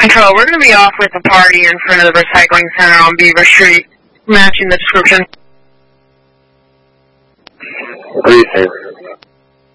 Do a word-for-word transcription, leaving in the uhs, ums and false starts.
Control, we're going to be off with a party in front of the recycling center on Beaver Street, matching the description. What do you think?